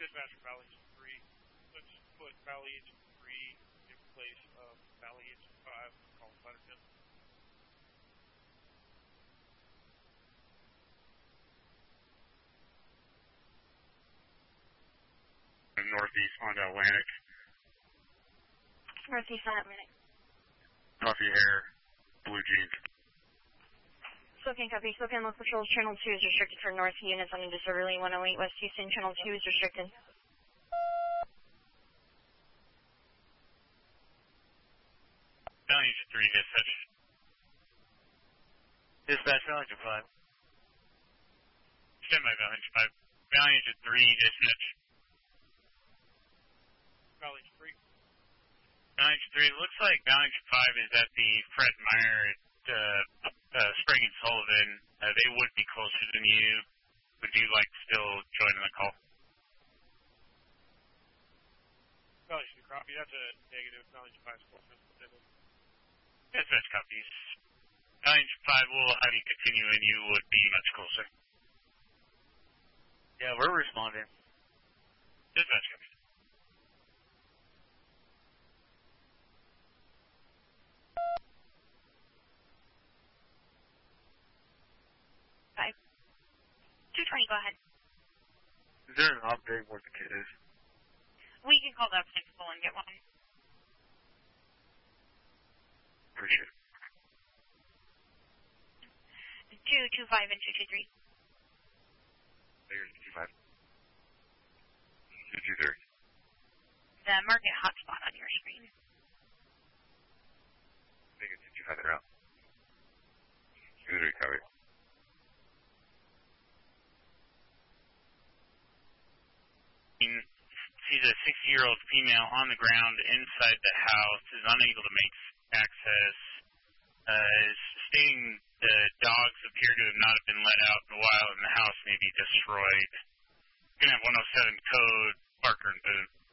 Dispatcher, Valley Engine 3. Let's put Valley Engine 3 in place of Valley Engine 5. Call it Fighter 10. Northeast on Atlantic. Northeast on Atlantic. Puffy hair, blue jeans. Spokane copy. Spokane local patrols. Channel 2 is restricted for north units on a disorderly 108 West Houston. Channel 2 is restricted. Valley Engine 3, dispatch. Dispatch, Valley Engine 5. Stand by, Valley Engine 5. Valley Engine 3, dispatch. Valley Engine 3. Valley Engine 3, it looks like Valley Engine 5 is at the Fred Meyer at Sprague and Sullivan. They would be closer than you. Would you like to still join in the call? Valley Engine 3, copy. That's a negative. Valley Engine 5 is closer. Dispatch copies. Valley Engine 5 will have you continue and you would be much closer. Yeah, we're responding. Dispatch copies. Five. 220, go ahead. Is there an update where the kid is? We can call the principal and get one. Appreciate it. 225 and 223. There's 225. 223. The market hotspot on your screen. I think it's 225 they're out. 223, copy. She's a 60-year-old female on the ground inside the house, is unable to make access, is stating the dogs appear to have not been let out in a while and the house may be destroyed. You're going to have 107 code, Barker and Boone.